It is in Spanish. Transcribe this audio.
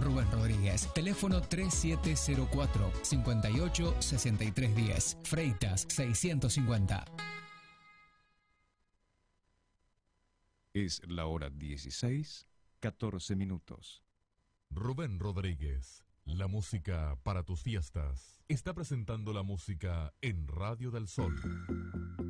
Rubén Rodríguez. Teléfono 3704 58 63 10. Freitas 650. Es la hora 16:14. Rubén Rodríguez, la música para tus fiestas. Está presentando la música en Radio del Sol.